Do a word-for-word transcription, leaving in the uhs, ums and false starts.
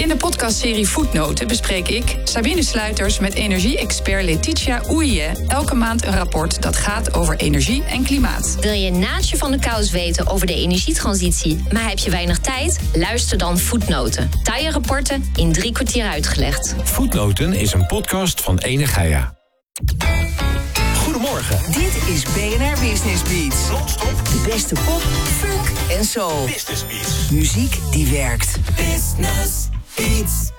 In de podcastserie Voetnoten bespreek ik, Sabine Sluiters, met energie-expert Letitia Oeije elke maand een rapport dat gaat over energie en klimaat. Wil je naadje van de kous weten over de energietransitie, maar heb je weinig tijd? Luister dan Voetnoten. Taaie rapporten in drie kwartier uitgelegd. Voetnoten is een podcast van Enegaia. Goedemorgen. Dit is B N R Business Beats. Non-stop. De beste pop, funk en soul. Business Beats. Muziek die werkt. Business Beats.